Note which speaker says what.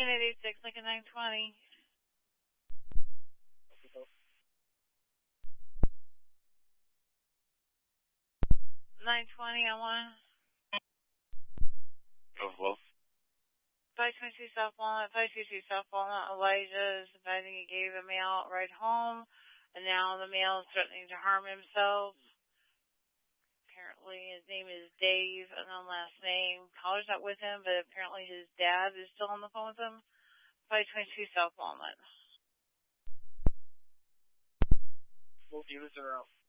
Speaker 1: Lincoln 886, Lincoln 920. 920 on one.
Speaker 2: Oh, hello?
Speaker 1: 522 South Walnut, 522 South Walnut. Elijah is advising he gave a mail right home, and now the mail is threatening to harm himself. Apparently his name is Dave, unknown last name. Caller's not with him, but apparently his dad is still on the phone with him. 522 South Walnut.
Speaker 2: Both units are out.